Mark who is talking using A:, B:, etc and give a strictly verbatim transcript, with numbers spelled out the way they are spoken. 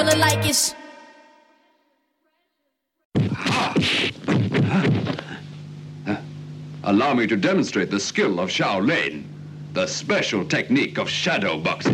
A: feeling like it's.
B: Allow me to demonstrate the skill of Shaolin, the special technique of shadow boxing.